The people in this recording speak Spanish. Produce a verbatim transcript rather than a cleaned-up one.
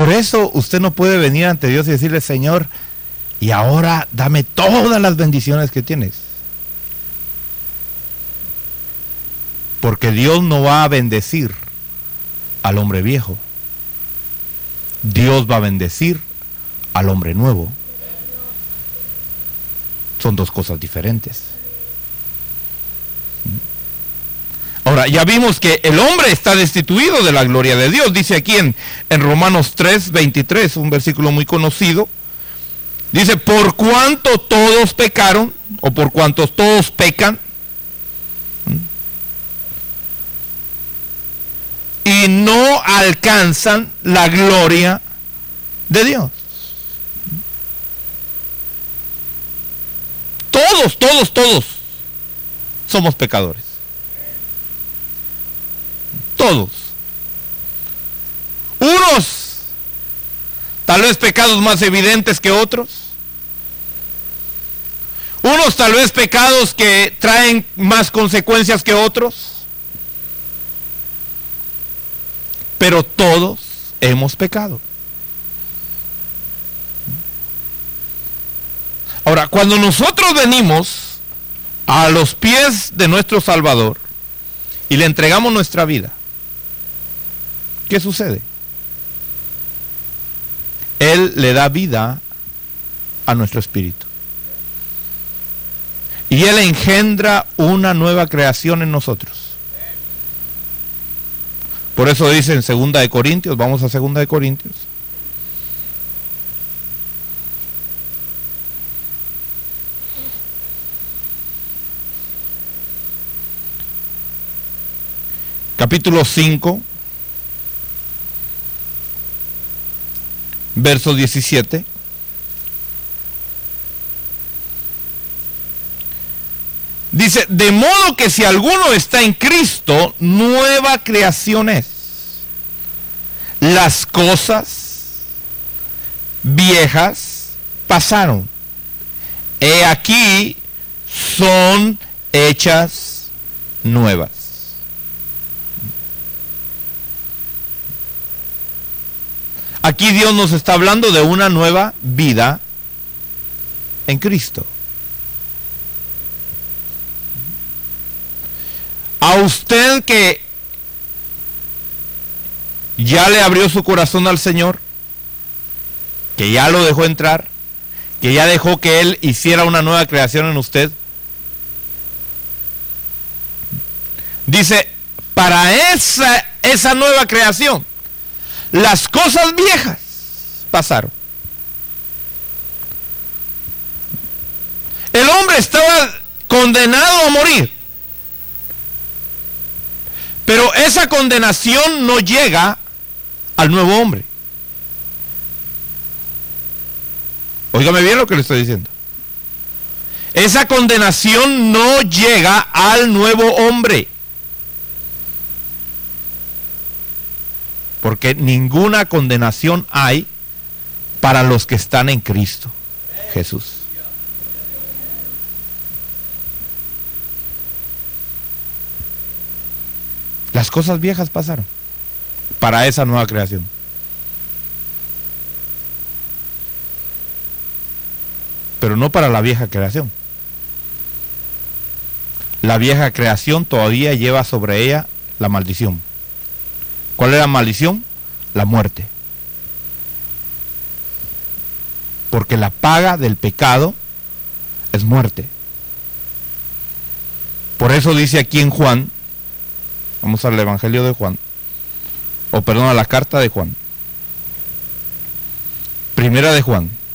Por eso usted no puede venir ante Dios y decirle: Señor, y ahora dame todas las bendiciones que tienes. Porque Dios no va a bendecir al hombre viejo. Dios va a bendecir al hombre nuevo. Son dos cosas diferentes. Ahora, ya vimos que el hombre está destituido de la gloria de Dios. Dice aquí en, en Romanos tres, veintitrés, un versículo muy conocido. Dice: por cuanto todos pecaron, o por cuanto todos pecan, y no alcanzan la gloria de Dios. Todos, todos, todos somos pecadores. Todos. Unos, tal vez pecados más evidentes que otros. Unos tal vez pecados que traen más consecuencias que otros. Pero todos hemos pecado. Ahora, cuando nosotros venimos a los pies de nuestro Salvador y le entregamos nuestra vida, ¿qué sucede? Él le da vida a nuestro espíritu. Y Él engendra una nueva creación en nosotros. Por eso dice en segunda de Corintios, vamos a segunda de Corintios. Capítulo cinco, verso diecisiete. Dice: de modo que si alguno está en Cristo, nueva creación es. Las cosas viejas pasaron. He aquí, son hechas nuevas. Aquí Dios nos está hablando de una nueva vida en Cristo. A usted que ya le abrió su corazón al Señor, que ya lo dejó entrar, que ya dejó que Él hiciera una nueva creación en usted, dice: para esa, esa nueva creación, las cosas viejas pasaron. El hombre estaba condenado a morir, pero esa condenación no llega al nuevo hombre. Óigame bien lo que le estoy diciendo. Esa condenación no llega al nuevo hombre. Porque ninguna condenación hay para los que están en Cristo Jesús. Las cosas viejas pasaron para esa nueva creación. Pero no para la vieja creación. La vieja creación todavía lleva sobre ella la maldición. ¿Cuál es la maldición? La muerte. Porque la paga del pecado es muerte. Por eso dice aquí en Juan, vamos al Evangelio de Juan, o perdón, a la carta de Juan. Primera de Juan.